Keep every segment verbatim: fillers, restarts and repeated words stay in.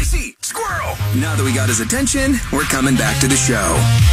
Casey, squirrel. Now that we got his attention, we're coming back to the show.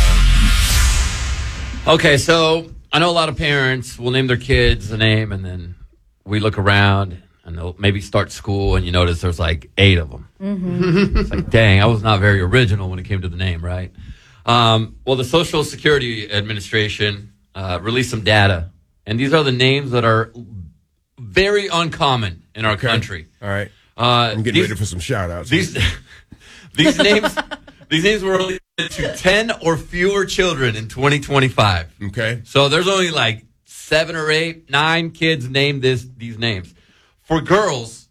Okay, so I know a lot of parents will name their kids a name, and then we look around and they'll maybe start school, and you notice there's like eight of them. Mm-hmm. It's like, dang, I was not very original when it came to the name, right? Um, well, the Social Security Administration uh, released some data, and these are the names that are very uncommon in our okay. country. All right. Uh, I'm getting these, ready for some shout-outs. These, these names these names were only to ten or fewer children in twenty twenty-five. Okay. So there's only like seven or eight, nine kids named this these names. For girls,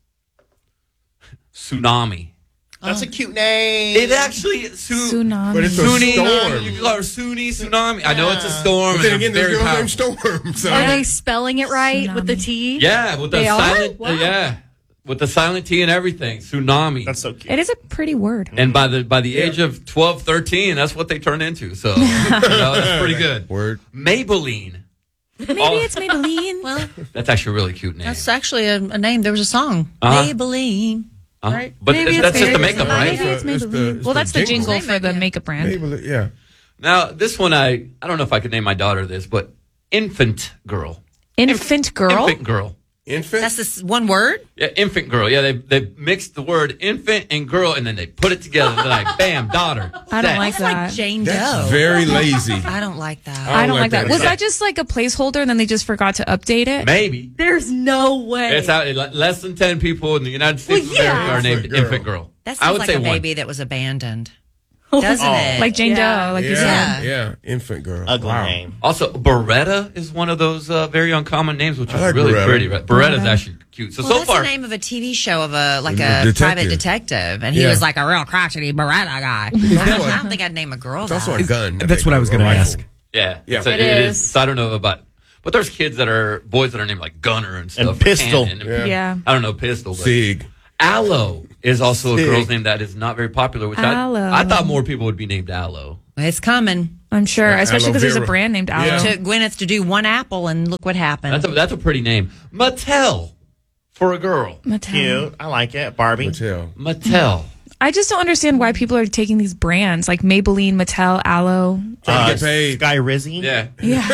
Tsunami. That's a cute name. It actually su- Tsunami. But it's a Suni, storm. You call her Suni, Tsunami. I know it's a storm. But then and again, they're there's very girls named powerful. Storm. So. Are they spelling it right Tsunami. with the T? Yeah, with the They are? silent. Wow. uh, yeah, with the silent T and everything. Tsunami. That's so cute. It is a pretty word. And by the by the age of twelve, thirteen, that's what they turn into. So you know, that's pretty good. Word. Maybelline. Maybe Oh. it's Maybelline. Well, That's actually a really cute name. that's actually a, a name. There was a song. Uh-huh. Maybelline. Uh, right. But Maybe it's, it's that's just the very- makeup, it's right? Maybe it's It's the- Maybelline. it's well, the that's the jingle. jingle for the Yeah. makeup brand. Maybelline, yeah. Now, this one, I I don't know if I could name my daughter this, but Infant Girl. Infant girl. Infant Girl. Infant? That's this one word? Yeah, Infant Girl. Yeah, they they mixed the word infant and girl, and then they put it together. They're like, bam, daughter. I don't Sex. like It's like that. Jane That's Doe. very lazy. I don't like that. I don't like that. Was either. that just like a placeholder and then they just forgot to update it? Maybe. There's no way. It's out. Less than ten people in the United States Well, of yeah. America are named Infant Girl. Infant Girl. That I sounds would like say a one. baby that was abandoned. Doesn't Oh. it? Like Jane Yeah. Doe, like you yeah, said. yeah, infant girl. Ugly wow. name. Also, Beretta is one of those uh, very uncommon names, which I is like really Beretta. pretty. Right? Beretta's actually cute. So Well, so that's far, the name of a T V show of a like A a detective. private detective, and he Yeah. was like a real crotchety Beretta guy. I don't, I don't think I'd name a girl It's that. also a gun. That's what I was going to ask. yeah, Yeah. so It it is. is. So I don't know about, but there's kids that are boys that are named like Gunner and stuff, And or Pistol. Cannon. Yeah. Yeah. I don't know Pistol, but Sig. Aloe is also Sig. a girl's name that is not very popular. Which I, Aloe. I thought more people would be named Aloe. It's coming. I'm sure, Yeah, especially aloe because there's a vera. brand named Aloe. Yeah. Took Gwyneth to do one apple, and look what happened. That's a that's a pretty name. Mattel for a girl. Mattel. Cute. I like it. Barbie. Mattel. Mattel. I just don't understand why people are taking these brands like Maybelline, Mattel, Aloe. Trying to get paid. Sky Rizzy. Yeah.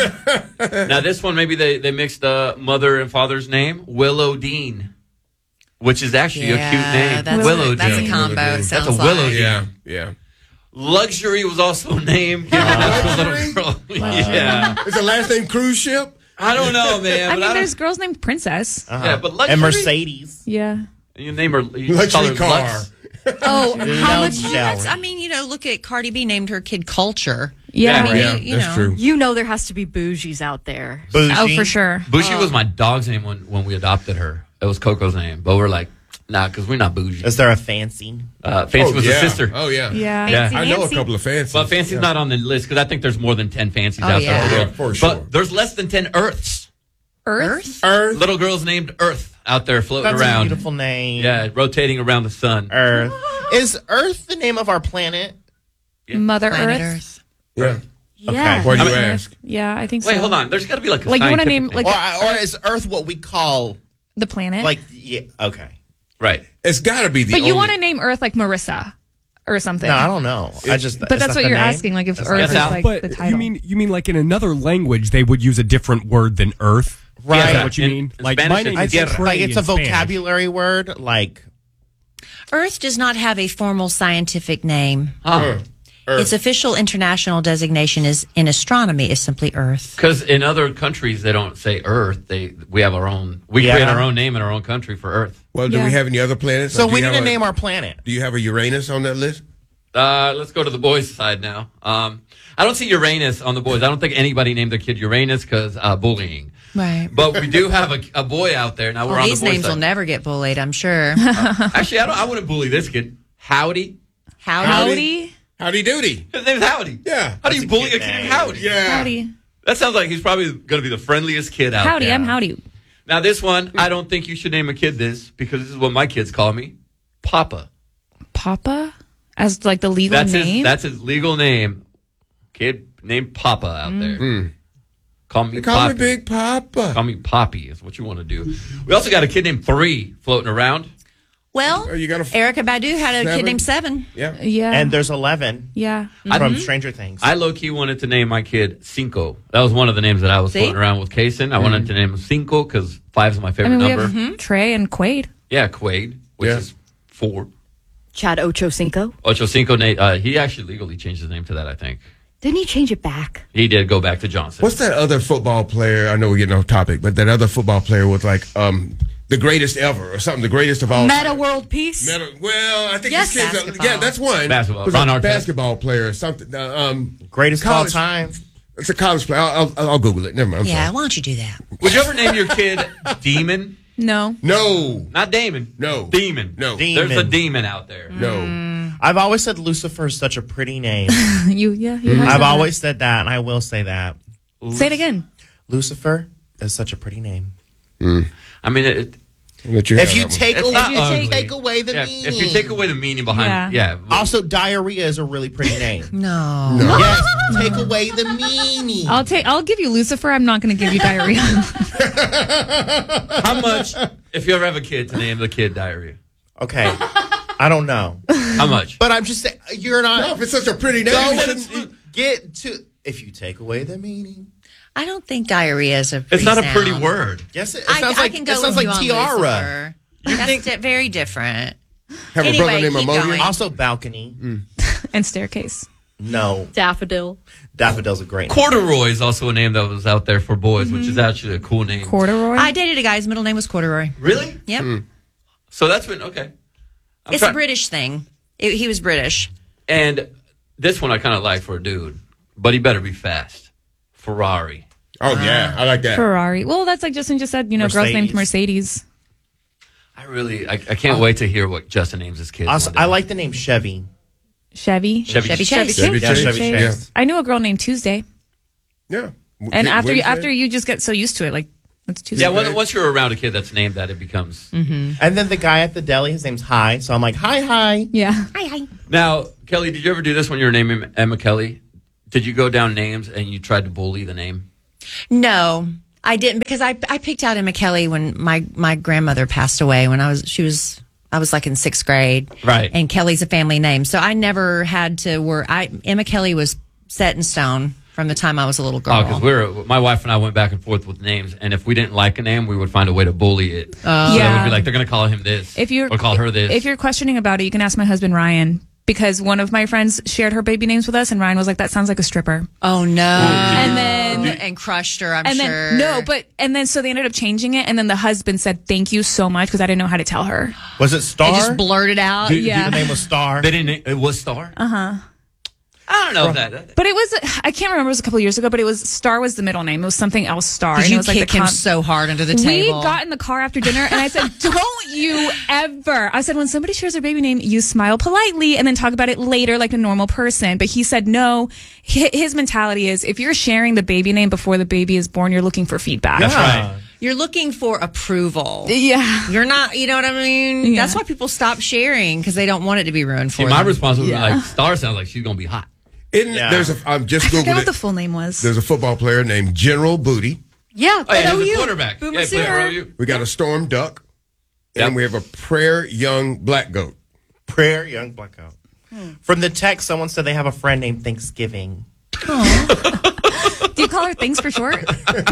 Yeah. Now this one maybe they they mixed the mother and father's name, Willow Dean, which is actually a cute name. That's, Willow a, that's Dean. a combo. Willow Dean. It That's sounds a Willow like. Dean. Yeah, yeah. Luxury was also named. given after a little girl. yeah. Is the last name cruise ship? I don't know, man. I but mean, I there's don't, girls named Princess. Uh-huh. yeah, but luxury. And Mercedes. Yeah. You name her. You Luxury call her car. Lux. Oh, how much? shall That's, we? I mean, you know, look at Cardi B named her kid Culture. Yeah. Yeah, I mean, Yeah, you, you that's know. true. You know there has to be bougies out there. Bougie. Oh, for sure. Bushi was my dog's name when, when we adopted her. It was Coco's name, but we're like, nah, because we're not bougie. Is there a fancy? Uh, Fancy oh, was yeah. a sister. Oh, yeah. Yeah. Yeah. Fancy I know Nancy. a couple of fancies. But Fancy's Yeah. not on the list because I think there's more than ten Fancies Oh, out yeah. there. Yeah, for sure. But there's less than ten Earths. Earth? Earth. Little girls named Earth out there floating That's a around. beautiful name. Yeah, rotating around the sun. Earth. Is Earth the name of our planet? Mother Planet Earth. Earth. Yeah. Yeah. Why do you Mother ask? Earth. Yeah, I think so. Wait, hold on. There's got to be like a Like, you wanna scientific name, name. like- Or, or is Earth what we call, The planet. like, yeah, okay. right. It's got to be the but you only- want to name Earth like Marissa or something. No, I don't know. I just. But that's what you're asking. Like if Earth Yes, is Al. like But the title. you mean you mean like in another language they would use a different word than Earth? Right. Is that what you In- mean? in Like Spanish, my name it's is tierra. Trey Like it's a in Spanish. vocabulary word. Like Earth does not have a formal scientific name. Huh. Its official international designation is in astronomy is simply Earth. Because in other countries they don't say Earth. They we have our own. We Yeah. create our own name in our own country for Earth. Well, do Yeah. we have any other planets? so. Like, do We you need have to a- name our planet. Do you have a Uranus on that list? Uh, let's go to the boys' side now. Um, I don't see Uranus on the boys. I don't think anybody named their kid Uranus because uh, bullying. Right. But we do have a, a boy out there now. We're Well, on these the boys' names side. will never get bullied, I'm sure. Actually, I don't. I wouldn't bully this kid. Howdy. Howdy. Howdy. Howdy doody. His name's Howdy. Yeah. How do you That's a bully a good kid named name. Howdy? Yeah. Howdy. That sounds like he's probably going to be the friendliest kid out Howdy. there. I'm Howdy. Now, this one, I don't think you should name a kid this because this is what my kids call me, Papa. Papa as like the legal That's name. his. That's his legal name. Kid named Papa out there. Call me They call Poppy. me Big Papa. Call me Poppy is what you want to do. We also got a kid named Three floating around. Well, Oh, you got a- Erica Badu had a Seven? kid named Seven. Yeah. Yeah. And there's eleven yeah. from Stranger Things. I low key wanted to name my kid Cinco. That was one of the names that I was See? floating around with Kaysen. I wanted to name him Cinco because five's my I favorite mean, we number. have Trey and Quaid. Yeah, Quaid, which Yeah. is four. Chad Ocho Cinco. Ocho Cinco. Nate, uh, he actually legally changed his name to that. I think Didn't he change it back? he did go back to Johnson. What's that other football player? I know we're getting off topic, but that other football player was like um, the greatest ever or something, the greatest of all. Meta time. World Peace. Meta- well, I think Yes, his kids are, basketball. yeah, that's one. Basketball. Was Ron a Artest. basketball player or something. Uh, um, Greatest college- of all time. It's a college player. I'll, I'll, I'll Google it. Never mind. I'm Yeah, sorry. why don't you do that? Would you ever name your kid Demon? No. No, Not Damon. No. Demon. No. There's a Demon. demon out there. no. I've always said Lucifer is such a pretty name. You, yeah. You have I've to- always said that, and I will say that. Say it again. Lucifer is such a pretty name. I mean, it, I'll let you have If you that one. take it's away, not if you ugly. take away the yeah, meaning. if you take away the meaning behind, yeah. Yeah. Also, diarrhea is a really pretty name. No. Yes, take away the meaning. I'll take. I'll give you Lucifer. I'm not going to give you diarrhea. How much? If you ever have a kid, to name the kid Diarrhea. Okay, I don't know, How much? but I'm just saying you're not. No, if it's such a pretty name, Go you and shouldn't- get to if you take away the meaning. I don't think diarrhea is a pretty It's not a pretty sound. word. Yes, it, it I, sounds I like can go it sounds with like you on tiara. Lucifer. That's di- very different. have Anyway, a brother named keep Ammonia. going. Also, balcony. And staircase. No, Daffodil. daffodil's a great name. Corduroy is also a name that was out there for boys, which is actually a cool name. Corduroy. I dated a guy. His middle name was Corduroy. Really? Yep. So that's been okay. I'm It's try- a British thing. It, he was British. And this one I kind of like for a dude, but he better be fast. Ferrari. Oh yeah, I like that. Ferrari. Well, that's like Justin just said. You know, girls named Mercedes. I really, I, I can't wait to hear what Justin names his kids. Also, one day. I like the name Chevy. Chevy. Chevy. Chevy Chase. Chevy Yeah, Chase. Chevy Chase. I knew a girl named Tuesday, Yeah. and after you, Wednesday? after you just get so used to it, like it's Tuesday. Yeah, when, once you're around a kid that's named that, it becomes. Mm-hmm. And then the guy at the deli, his name's Hi. So I'm like, hi, hi. Yeah. Hi, hi. Now, Kelly, did you ever do this when you were naming Emma Kelly? Did you go down names and you tried to bully the name? No, I didn't because I I picked out Emma Kelly when my my grandmother passed away when I was she was I was like in sixth grade. Right. And Kelly's a family name, so I never had to work. I Emma Kelly was set in stone from the time I was a little girl. Oh, because we were, my wife and I went back and forth with names, and if we didn't like a name, we would find a way to bully it. Oh. So it Yeah. would be like, they're going to call him this, If you're or call her this. if you're questioning about it, you can ask my husband Ryan because one of my friends shared her baby names with us, and Ryan was like, "That sounds like a stripper." Oh no! And then and crushed her. I'm and sure. then no, but and then so they ended up changing it, and then the husband said, "Thank you so much," because I didn't know how to tell her. Was it Star? they just blurted out. Dude, Yeah. The name was Star. They didn't, it was Star? Uh huh. I don't know if that. But it was I can't remember. It was a couple years ago, but it was Star was the middle name. It was something else Star. Did and you it was like kick the him com- so hard under the We table? got in the car after dinner, and I said, "Don't you ever?" I said, "When somebody shares their baby name, you smile politely and then talk about it later like a normal person." But he said, "No." Hi- His mentality is, if you're sharing the baby name before the baby is born, you're looking for feedback. That's right. You're looking for approval. Yeah. You're not, you know what I mean? Yeah. That's why people stop sharing because they don't want it to be ruined for See, them. my response would Yeah. be like, Star sounds like she's going to be hot. Isn't Yeah. there's a I'm just I forgot Googled what the it. full name was. There's a football player named General Booty. Yeah. Oh, yeah, but he's O U. a quarterback. Boomer Yeah, play for Sooner. O U. We got a Storm Duck, and Yep. we have a Prayer Young Black Goat. Prayer Young Blackout. From the text, someone said they have a friend named Thanksgiving. Do you call her things for short?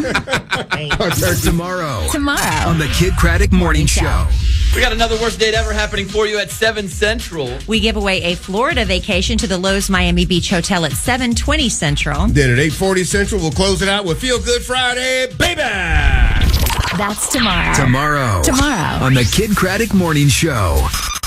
Tomorrow Tomorrow. on the Kid Craddock Morning Show. We got another worst date ever happening for you at seven Central. We give away a Florida vacation to the Lowe's Miami Beach Hotel at seven twenty Central. Then at eight forty Central, we'll close it out with Feel Good Friday, baby! That's tomorrow. Tomorrow. Tomorrow. On the Kid Craddock Morning Show.